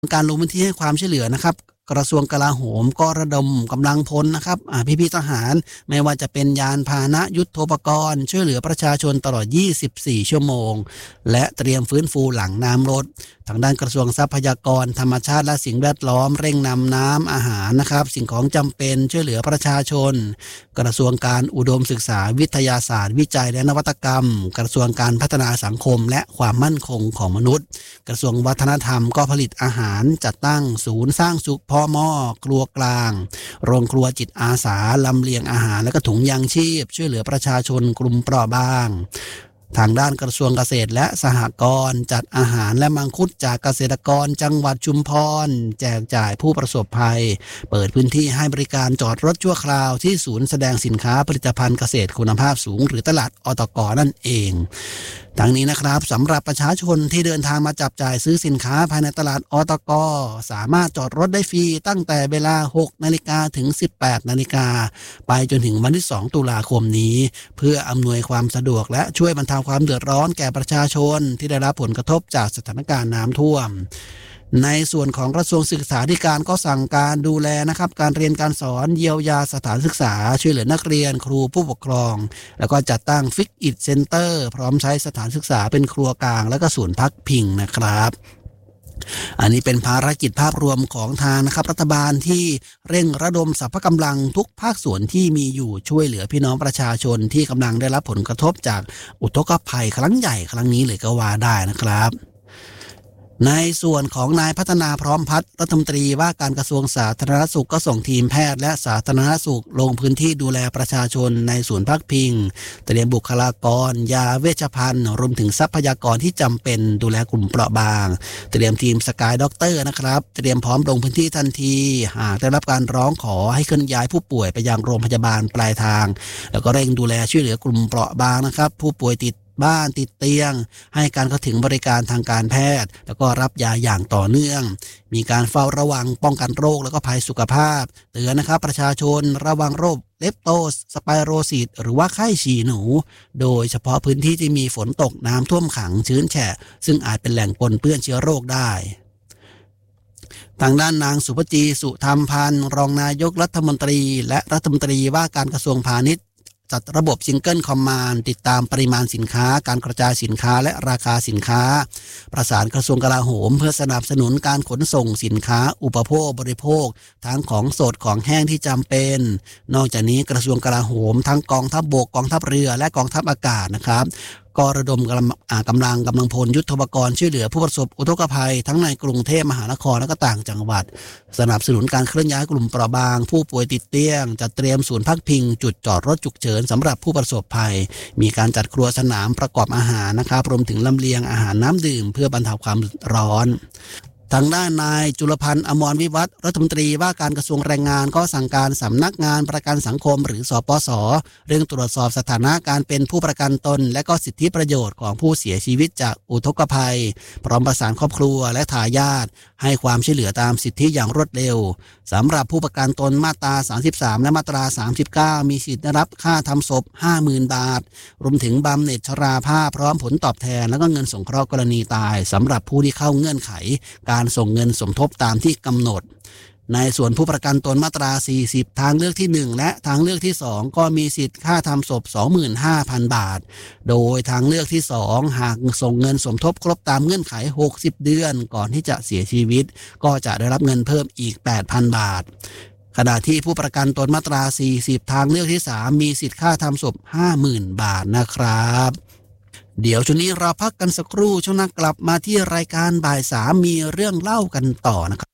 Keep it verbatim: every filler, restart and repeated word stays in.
การลงพื้นที่ให้ความช่วยเหลือนะครับกระทรวงกลาโหมก็ระดมกำลังพลนะครับพี่พี่ทหารไม่ว่าจะเป็นยานพาหนะยุทโธปกรณ์ช่วยเหลือประชาชนตลอดยี่สิบสี่ชั่วโมงและเตรียมฟื้นฟูหลังน้ำลดทางด้านกระทรวงทรัพยากรธรรมชาติและสิ่งแวดล้อมเร่งนำน้ำอาหารนะครับสิ่งของจำเป็นช่วยเหลือประชาชนกระทรวงการอุดมศึกษาวิทยาศาสตร์วิจัยและนวัตกรรมกระทรวงการพัฒนาสังคมและความมั่นคงของมนุษย์กระทรวงวัฒนธรรมก็ผลิตอาหารจัดตั้งศูนย์สร้างสุขพ่อหม้อครัวกลางโรงครัวจิตอาสาลำเลียงอาหารและก็ถุงยางชีพช่วยเหลือประชาชนกลุ่มเปราะบางทางด้านกระทรวงเกษตรและสหกรณ์จัดอาหารและมังคุดจากเกษตรกรจังหวัดชุมพรแจกจ่ายผู้ประสบภัยเปิดพื้นที่ให้บริการจอดรถชั่วคราวที่ศูนย์แสดงสินค้าผลิตภัณฑ์เกษตรคุณภาพสูงหรือตลาดอตก.นั่นเองทั้งนี้นะครับสำหรับประชาชนที่เดินทางมาจับจ่ายซื้อสินค้าภายในตลาดอตก.สามารถจอดรถได้ฟรีตั้งแต่เวลา หกนาฬิกา ถึง สิบแปดนาฬิกาไปจนถึงวันที่ สองตุลาคมนี้เพื่ออำนวยความสะดวกและช่วยบรรเทาความเดือดร้อนแก่ประชาชนที่ได้รับผลกระทบจากสถานการณ์น้ำท่วมในส่วนของกระทรวงศึกษาธิการก็สั่งการดูแลนะครับการเรียนการสอนเยียวยาสถานศึกษาช่วยเหลือนักเรียนครูผู้ปกครองแล้วก็จัดตั้งฟิกอิทเซ็นเตอร์พร้อมใช้สถานศึกษาเป็นครัวกลางและก็ศูนย์พักพิงนะครับอันนี้เป็นภารกิจภาพรวมของทางนะครับรัฐบาลที่เร่งระดมสรรพกำลังทุกภาคส่วนที่มีอยู่ช่วยเหลือพี่น้องประชาชนที่กำลังได้รับผลกระทบจากอุทกภัยครั้งใหญ่ครั้งนี้เลยก็ว่าได้นะครับในส่วนของนายพัฒนาพร้อมพัฒน์รัฐมนตรีว่าการกระทรวงสาธารณสุขก็ส่งทีมแพทย์และสาธารณสุขลงพื้นที่ดูแลประชาชนในศูนย์พักพิงเตรียมบุคลากรยาเวชภัณฑ์รวมถึงทรัพยากรที่จำเป็นดูแลกลุ่มเปราะบางเตรียมทีมสกายด็อกเตอร์นะครับเตรียมพร้อมลงพื้นที่ทันทีหากได้รับการร้องขอให้เคลื่อนย้ายผู้ป่วยไปยังโรงพยาบาลปลายทางแล้วก็เร่งดูแลช่วยเหลือกลุ่มเปราะบางนะครับผู้ป่วยติดบ้านติดเตียงให้การเข้าถึงบริการทางการแพทย์แล้วก็รับยาอย่างต่อเนื่องมีการเฝ้าระวังป้องกันโรคแล้วก็ภัยสุขภาพเตือนนะครับประชาชนระวังโรคเลปโตสไปโรซิสหรือว่าไข้ฉี่หนูโดยเฉพาะพื้นที่ที่มีฝนตกน้ำท่วมขังชื้นแฉะซึ่งอาจเป็นแหล่งปนเปื้อนเชื้อโรคได้ทางด้านนางสุภจีสุธรรมพันธ์รองนายกรัฐมนตรีและรัฐมนตรีว่าการกระทรวงพาณิชย์จัดระบบซิงเกิลคอมมานด์ติดตามปริมาณสินค้าการกระจายสินค้าและราคาสินค้าประสานกระทรวงกลาโหมเพื่อสนับสนุนการขนส่งสินค้าอุปโภคบริโภคทั้งของสดของแห้งที่จำเป็นนอกจากนี้กระทรวงกลาโหมทั้งกองทัพบกกองทัพเรือและกองทัพอากาศนะครับก็ระดมกำลังกำลังกำลังพลยุทโธปกรณ์ช่วยเหลือผู้ประสบอุทกภัยทั้งในกรุงเทพมหานครและก็ต่างจังหวัดสนับสนุนการเคลื่อนย้ายกลุ่มเปราะบางผู้ป่วยติดเตียงจัดเตรียมศูนย์พักพิงจุดจอดรถฉุกเฉินสำหรับผู้ประสบภัยมีการจัดครัวสนามประกอบอาหารนะครับรวมถึงลำเลียงอาหารน้ำดื่มเพื่อบรรเทาความร้อนทางด้านนายจุลพันธ์อมรวิวัฒน์รัฐมนตรีว่าการกระทรวงแรงงานก็สั่งการสำนักงานประกันสังคมหรือสปส.เร่งตรวจสอบสถานะการเป็นผู้ประกันตนและก็สิทธิประโยชน์ของผู้เสียชีวิตจากอุทกภัยพร้อมประสานครอบครัวและทายาทให้ความช่วยเหลือตามสิทธิอย่างรวดเร็วสำหรับผู้ประกันตนมาตราสามสิบสามและมาตราสามสิบเก้ามีสิทธิ์ได้รับค่าทำศพ ห้าหมื่น บาทรวมถึงบำเหน็จชราภาพพร้อมผลตอบแทนและก็เงินสงเคราะห์กรณีตายสำหรับผู้ที่เข้าเงื่อนไขการส่งเงินสมทบตามที่กำหนดในส่วนผู้ประกันตนมาตราสี่สิบทางเลือกที่หนึ่งและทางเลือกที่สองก็มีสิทธิ์ค่าทำศพ สองหมื่นห้าพัน บาทโดยทางเลือกที่สองหากส่งเงินสมทบครบตามเงื่อนไขหกสิบเดือนก่อนที่จะเสียชีวิตก็จะได้รับเงินเพิ่มอีก แปดพัน บาทขณะที่ผู้ประกันตนมาตราสี่สิบทางเลือกที่สามมีสิทธิ์ค่าทำศพ ห้าหมื่น บาทนะครับเดี๋ยวช่วงนี้เราพักกันสักครู่ช่วงหน้ากลับมาที่รายการบ่ายสามมีเรื่องเล่ากันต่อนะครับ